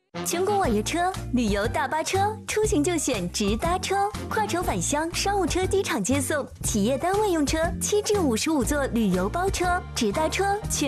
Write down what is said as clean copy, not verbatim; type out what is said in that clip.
全国网约车、旅游大巴车，出行就选直达车，跨城返乡、商务车机场接送，企业单位用车，7至55座旅游包车，直达车全。